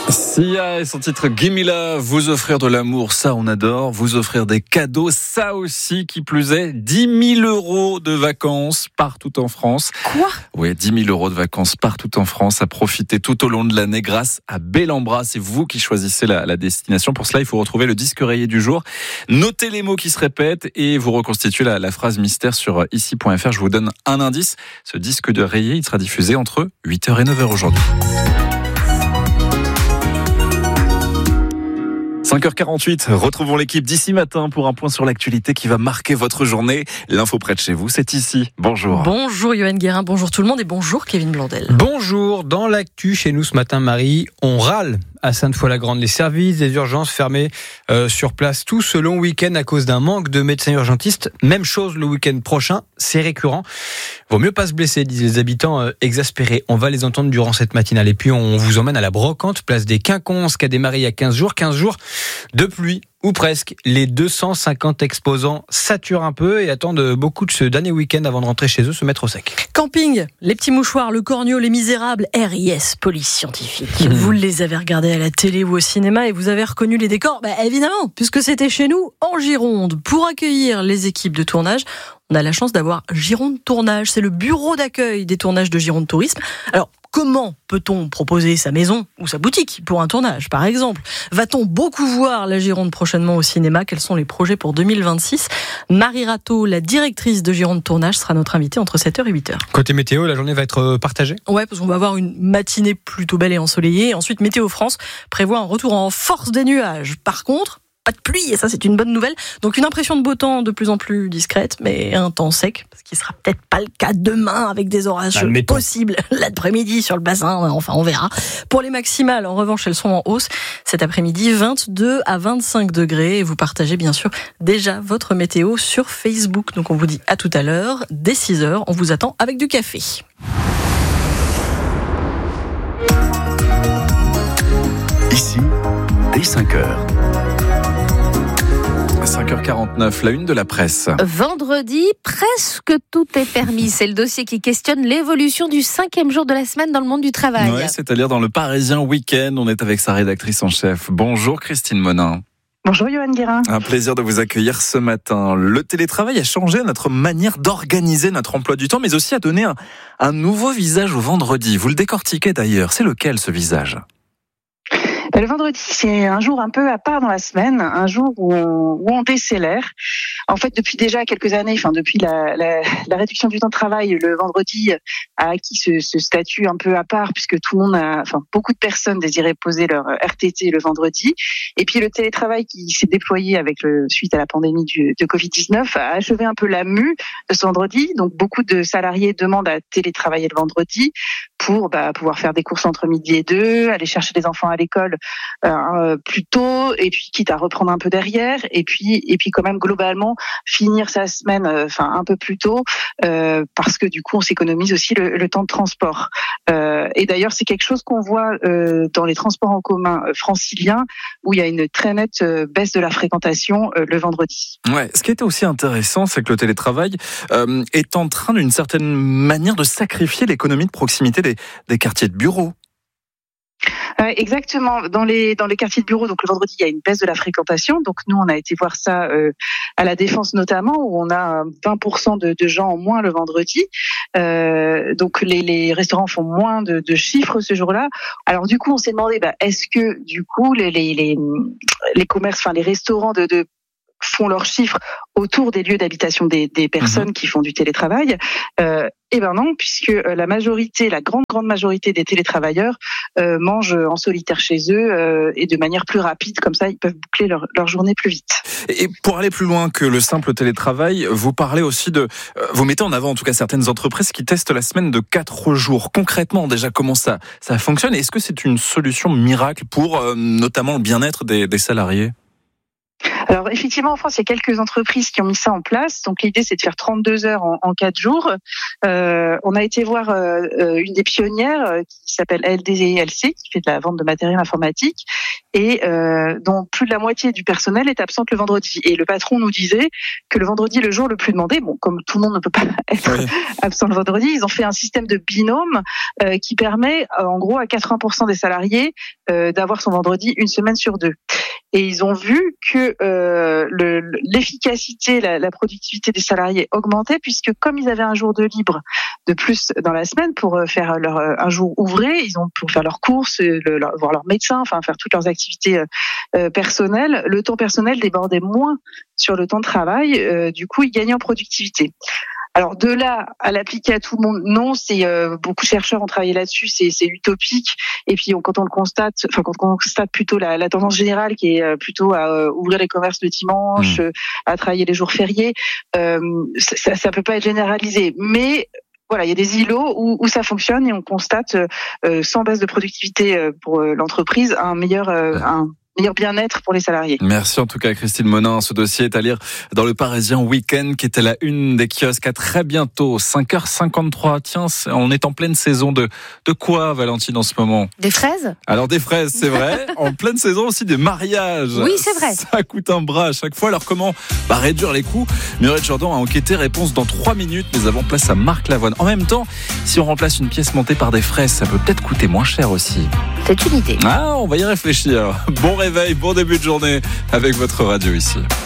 Sia et son titre Gimme Love, vous offrir de l'amour, ça on adore, vous offrir des cadeaux, ça aussi qui plus est, 10 000 € de vacances partout en France. Quoi ? Oui, 10 000 € de vacances partout en France à profiter tout au long de l'année grâce à Bellambra. C'est vous qui choisissez la destination. Pour cela, il faut retrouver le disque rayé du jour. Notez les mots qui se répètent et vous reconstituez la phrase mystère sur ici.fr. Je vous donne un indice. Ce disque de rayé, il sera diffusé entre 8h et 9h aujourd'hui. 5h48, retrouvons l'équipe d'ici matin pour un point sur l'actualité qui va marquer votre journée. L'info près de chez vous, c'est ici. Bonjour. Bonjour Yoann Guérin, bonjour tout le monde et bonjour Kevin Blondel. Bonjour, dans l'actu chez nous ce matin, Marie, on râle à Sainte-Foy-la-Grande. Les services des urgences fermés sur place tout ce long week-end à cause d'un manque de médecins urgentistes. Même chose le week-end prochain, c'est récurrent. Vaut mieux pas se blesser, disent les habitants exaspérés. On va les entendre durant cette matinale. Et puis on vous emmène à la Brocante, place des Quinconces, qui a démarré il y a 15 jours de pluie. Ou presque. Les 250 exposants saturent un peu et attendent beaucoup de ce dernier week-end avant de rentrer chez eux, se mettre au sec. Camping, les petits mouchoirs, le corneau, les misérables, RIS, police scientifique. Vous les avez regardés à la télé ou au cinéma et vous avez reconnu les décors ? Évidemment, puisque c'était chez nous, en Gironde. Pour accueillir les équipes de tournage, on a la chance d'avoir Gironde Tournage. C'est le bureau d'accueil des tournages de Gironde Tourisme. Alors, comment peut-on proposer sa maison ou sa boutique pour un tournage, par exemple ? Va-t-on beaucoup voir la Gironde prochainement au cinéma ? Quels sont les projets pour 2026 ? Marie Rateau, la directrice de Gironde Tournage, sera notre invitée entre 7h et 8h. Côté météo, la journée va être partagée ? Ouais, parce qu'on va avoir une matinée plutôt belle et ensoleillée. Ensuite, Météo France prévoit un retour en force des nuages. Par contre, pas de pluie, et ça c'est une bonne nouvelle. Donc une impression de beau temps de plus en plus discrète, mais un temps sec, ce qui sera peut-être pas le cas demain avec des orages possibles l'après-midi sur le bassin, enfin on verra. Pour les maximales, en revanche, elles sont en hausse. Cet après-midi, 22 à 25 degrés, et vous partagez bien sûr déjà votre météo sur Facebook. Donc on vous dit à tout à l'heure, dès 6h, on vous attend avec du café. Ici, dès 5h. 5h49, la une de la presse. Vendredi, presque tout est permis. C'est le dossier qui questionne l'évolution du 5e jour de la semaine dans le monde du travail. Ouais, c'est-à-dire dans le Parisien Week-end. On est avec sa rédactrice en chef. Bonjour Christine Monin. Bonjour Yoann Guérin. Un plaisir de vous accueillir ce matin. Le télétravail a changé notre manière d'organiser notre emploi du temps, mais aussi a donné un nouveau visage au vendredi. Vous le décortiquez d'ailleurs. C'est lequel ce visage ? Le vendredi, c'est un jour un peu à part dans la semaine, un jour où on décélère. En fait, depuis déjà quelques années, depuis la réduction du temps de travail, le vendredi a acquis ce statut un peu à part, puisque tout le monde beaucoup de personnes désiraient poser leur RTT le vendredi. Et puis le télétravail qui s'est déployé suite à la pandémie de Covid-19 a achevé un peu la mue de ce vendredi. Donc beaucoup de salariés demandent à télétravailler le vendredi pour pouvoir faire des courses entre midi et 2, aller chercher les enfants à l'école plus tôt, et puis quitte à reprendre un peu derrière, et puis quand même globalement finir sa semaine un peu plus tôt, parce que du coup on s'économise aussi le temps de transport. Et d'ailleurs c'est quelque chose qu'on voit dans les transports en commun franciliens, où il y a une très nette baisse de la fréquentation le vendredi. Ouais, ce qui était aussi intéressant, c'est que le télétravail est en train d'une certaine manière de sacrifier l'économie de proximité des quartiers de bureaux. Exactement. Dans les quartiers de bureau, donc le vendredi, il y a une baisse de la fréquentation. Donc nous, on a été voir ça à la Défense notamment, où on a 20% de gens en moins le vendredi. Donc les restaurants font moins de chiffres ce jour-là. Alors du coup, on s'est demandé, est-ce que du coup les commerces, les restaurants font leurs chiffres autour des lieux d'habitation des personnes qui font du télétravail. Eh ben non, puisque la grande majorité des télétravailleurs mangent en solitaire chez eux et de manière plus rapide, comme ça ils peuvent boucler leur journée plus vite. Et pour aller plus loin que le simple télétravail, vous parlez aussi vous mettez en avant en tout cas certaines entreprises qui testent la semaine de 4 jours. Concrètement déjà, comment ça fonctionne ? Est-ce que c'est une solution miracle pour notamment le bien-être des salariés ? Alors effectivement, en France, il y a quelques entreprises qui ont mis ça en place. Donc l'idée, c'est de faire 32 heures en 4 jours. On a été voir une des pionnières qui s'appelle LDLC, qui fait de la vente de matériel informatique, et dont plus de la moitié du personnel est absente le vendredi. Et le patron nous disait que le vendredi est le jour le plus demandé. Bon, comme tout le monde ne peut pas être absent le vendredi, ils ont fait un système de binôme qui permet, en gros, à 80% des salariés d'avoir son vendredi une semaine sur 2. Et ils ont vu que l'efficacité, la productivité des salariés augmentait, puisque comme ils avaient un jour de libre de plus dans la semaine pour faire un jour ouvré, ils ont pour faire leurs courses, voir leur médecin, enfin faire toutes leurs activités personnelles. Le temps personnel débordait moins sur le temps de travail. Du coup, ils gagnaient en productivité. Alors de là à l'appliquer à tout le monde, non, c'est beaucoup de chercheurs ont travaillé là-dessus, c'est utopique. Et puis quand on constate plutôt la tendance générale qui est plutôt à ouvrir les commerces le dimanche, à travailler les jours fériés, ça peut pas être généralisé. Mais voilà, il y a des îlots où ça fonctionne et on constate sans baisse de productivité pour l'entreprise un meilleur bien-être pour les salariés. Merci en tout cas Christine Monin. Ce dossier est à lire dans le Parisien Week-end qui est à la une des kiosques. À très bientôt, 5h53. Tiens, on est en pleine saison de quoi, Valentine, en ce moment? Des fraises? Alors des fraises, c'est vrai. En pleine saison aussi des mariages. Oui, c'est vrai. Ça coûte un bras à chaque fois. Alors comment réduire les coûts? Muriel Jourdan a enquêté. Réponse dans 3 minutes. Mais avant, place à Marc Lavoine. En même temps, si on remplace une pièce montée par des fraises, ça peut peut-être coûter moins cher aussi. C'est une idée. On va y réfléchir. Bon réveil, bon début de journée avec votre radio ici.